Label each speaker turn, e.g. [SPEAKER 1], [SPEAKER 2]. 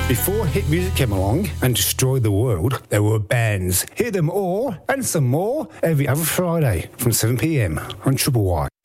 [SPEAKER 1] Before hit music came along and destroyed the world, there were bands. Hear them all and some more every other Friday from 7 p.m. on Triple Y.